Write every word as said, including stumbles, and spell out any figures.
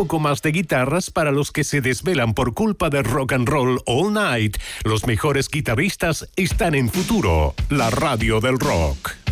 poco más de guitarras para los que se desvelan por culpa de rock and roll all night. Los mejores guitarristas están en Futuro, la radio del rock.